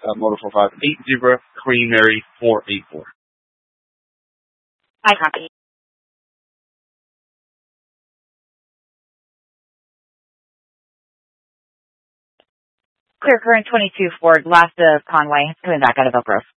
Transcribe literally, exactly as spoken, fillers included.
uh, motor four five eight zero, Queen Mary four eight four. I copy. Clear current twenty-two Ford, last of Conway, coming back out of Oak Grove.